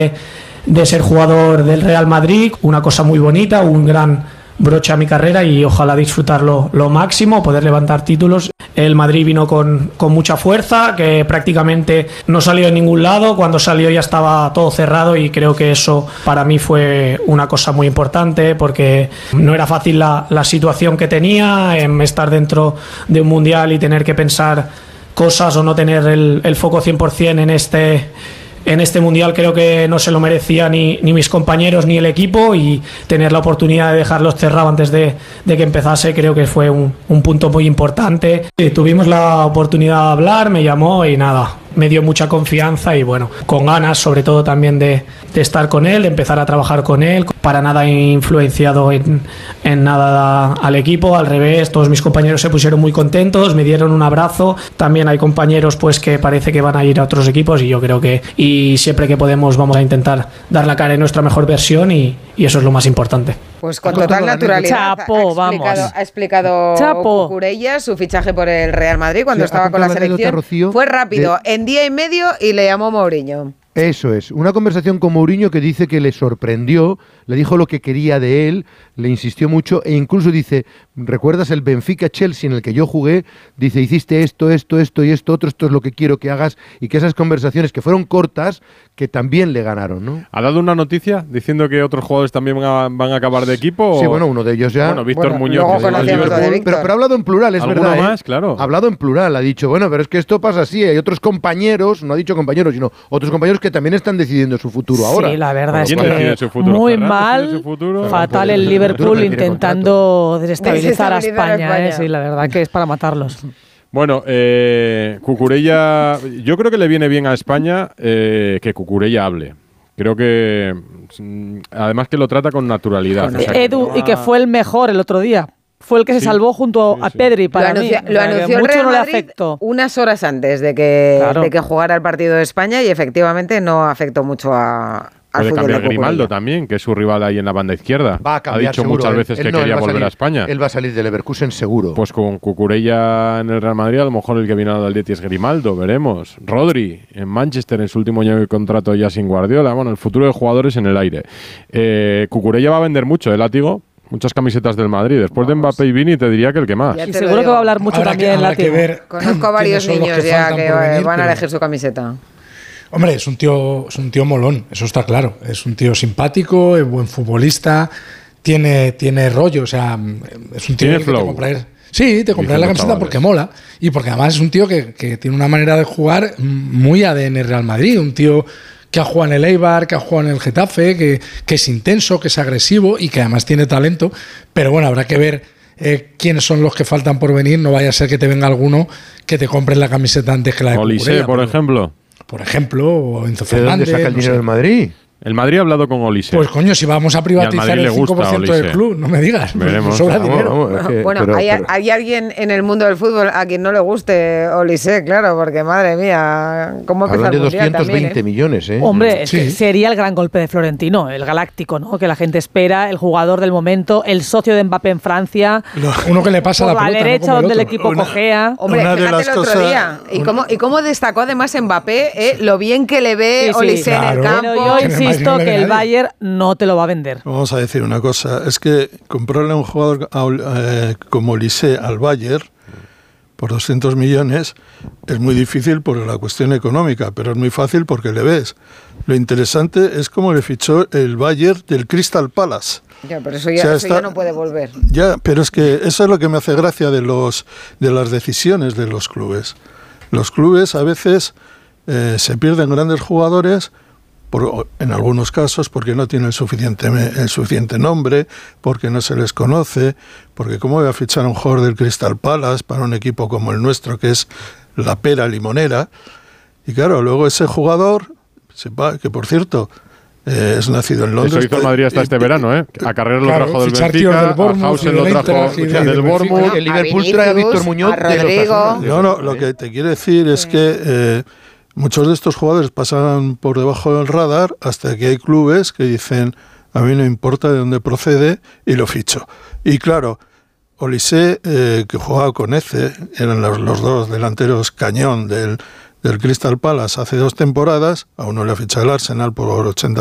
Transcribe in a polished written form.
de ser jugador del Real Madrid, una cosa muy bonita, un gran broche a mi carrera y ojalá disfrutarlo lo máximo, poder levantar títulos. El Madrid vino con mucha fuerza, que prácticamente no salió de ningún lado, cuando salió ya estaba todo cerrado y creo que eso para mí fue una cosa muy importante porque no era fácil la situación que tenía, estar dentro de un mundial y tener que pensar cosas o no tener el foco 100% en este mundial. Creo que no se lo merecía ni mis compañeros ni el equipo, y tener la oportunidad de dejarlos cerrado antes de que empezase creo que fue un punto muy importante. Tuvimos la oportunidad de hablar, me llamó y nada, me dio mucha confianza y bueno, con ganas sobre todo también de estar con él, de empezar a trabajar con él. Para nada influenciado en nada al equipo, al revés, todos mis compañeros se pusieron muy contentos, me dieron un abrazo. También hay compañeros pues que parece que van a ir a otros equipos y yo creo que y siempre que podemos vamos a intentar dar la cara en nuestra mejor versión y eso es lo más importante. Pues con total naturalidad ha explicado Cucurella su fichaje por el Real Madrid cuando estaba con la selección. Fue rápido, en día y medio, y le llamó Mourinho. Eso es, una conversación con Mourinho que dice que le sorprendió, le dijo lo que quería de él, le insistió mucho e incluso dice, ¿recuerdas el Benfica-Chelsea en el que yo jugué? Dice, hiciste esto y esto otro, esto es lo que quiero que hagas, y que esas conversaciones que fueron cortas, que también le ganaron, ¿no? ¿Ha dado una noticia diciendo que otros jugadores también van a acabar de equipo? Sí, bueno, uno de ellos ya. Bueno, Víctor Muñoz. Pero ha hablado en plural, es verdad. Más, claro. Ha hablado en plural, ha dicho, bueno, pero es que esto pasa así, hay otros compañeros, no ha dicho compañeros, sino otros compañeros que también están decidiendo su futuro ahora. Sí, la verdad es que muy mal, fatal el Liverpool intentando desestabilizar a España. Sí, la verdad que es para matarlos. Bueno, Cucurella, yo creo que le viene bien a España que Cucurella hable. Creo que, además que lo trata con naturalidad. Edu, y que fue el mejor el otro día. Fue el que se salvó junto a Pedri para mí. Lo anunció el Real Madrid unas horas antes de que jugara el partido de España y efectivamente no afectó mucho al puede fútbol cambiar de Grimaldo también, que es su rival ahí en la banda izquierda. Va a cambiar, ha dicho seguro, muchas veces que quería volver a España. Él va a salir del Leverkusen seguro. Pues con Cucurella en el Real Madrid, a lo mejor el que viene al Atleti es Grimaldo, veremos. Rodri en Manchester en su último año de contrato ya sin Guardiola. Bueno, el futuro de jugadores en el aire. Cucurella va a vender mucho, látigo. Muchas camisetas del Madrid. Después de Mbappé y Vini te diría que el que más. Y seguro que va a hablar mucho también látigo. Conozco a varios niños ya que van a elegir su camiseta. Hombre, es un tío molón, eso está claro. Es un tío simpático, es buen futbolista, tiene rollo, o sea, es un tío tiene que flow. te compraré. Sí, te compraré la camiseta porque mola y porque además es un tío que tiene una manera de jugar muy ADN Real Madrid, un tío que ha jugado en el Eibar, que ha jugado en el Getafe, que es intenso, que es agresivo y que además tiene talento, pero bueno, habrá que ver quiénes son los que faltan por venir, no vaya a ser que te venga alguno que te compre la camiseta antes que la de Olise, por ejemplo. Por ejemplo, o Enzo ¿De Fernández. dónde saca el dinero del Madrid? El Madrid ha hablado con Olise. Pues coño, si vamos a privatizar el 5% del club, no me digas. Veremos. Sobra dinero. Hay alguien en el mundo del fútbol a quien no le guste Olise, claro, porque madre mía, ¿cómo empezó el mundial? Hablan de 220 millones, ¿eh? Hombre, es que sería el gran golpe de Florentino, el galáctico, ¿no? Que la gente espera, el jugador del momento, el socio de Mbappé en Francia. Uno que le pasa por la pelota, derecha, donde el equipo cojea. Hombre, fíjate el otro día. Y cómo destacó además Mbappé, lo bien que le ve Olise en el campo. Pero yo insisto que el Bayern no te lo va a vender. Vamos a decir una cosa, es que comprarle a un jugador como Olise al Bayern por 200 millones es muy difícil por la cuestión económica, pero es muy fácil porque le ves. Lo interesante es cómo le fichó el Bayern del Crystal Palace. Ya, pero eso ya no puede volver. Ya, pero es que eso es lo que me hace gracia de las decisiones de los clubes. Los clubes a veces se pierden grandes jugadores en algunos casos porque no tienen el suficiente nombre, porque no se les conoce, porque cómo voy a fichar a un jugador del Crystal Palace para un equipo como el nuestro que es la pera limonera, y claro, luego ese jugador, que por cierto es nacido en Londres. Eso hizo el Madrid hasta este verano, ¿eh? A Carrero lo trajo del Benfica, a Hausen lo trajo del Bournemouth, el Liverpool trae a Víctor Muñoz, a Rodrigo. No, lo que te quiero decir es que muchos de estos jugadores pasan por debajo del radar hasta que hay clubes que dicen a mí no importa de dónde procede y lo ficho. Y claro, Olise, que jugaba con Eze, eran los dos delanteros cañón del del Crystal Palace hace 2 temporadas, a uno le ha fichado el Arsenal por 80